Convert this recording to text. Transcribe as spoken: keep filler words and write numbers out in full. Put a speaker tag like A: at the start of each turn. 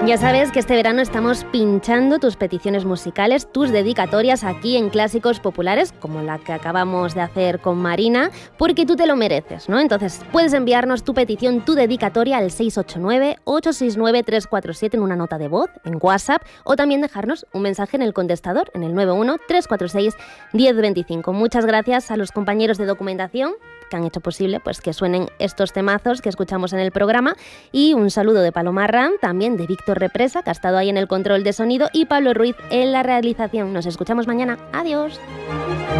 A: Ya sabes que este verano estamos pinchando tus peticiones musicales, tus dedicatorias aquí en Clásicos Populares, como la que acabamos de hacer con Marina, porque tú te lo mereces, ¿no? Entonces puedes enviarnos tu petición, tu dedicatoria al seis ocho nueve, ocho seis nueve, tres cuatro siete en una nota de voz, en WhatsApp, o también dejarnos un mensaje en el contestador, en el nueve uno, tres cuatro seis, uno cero dos cinco. Muchas gracias a los compañeros de documentación que han hecho posible pues, que suenen estos temazos que escuchamos en el programa, y un saludo de Paloma Ram, también de Víctor Represa, que ha estado ahí en el control de sonido, y Pablo Ruiz en la realización. Nos escuchamos mañana. Adiós.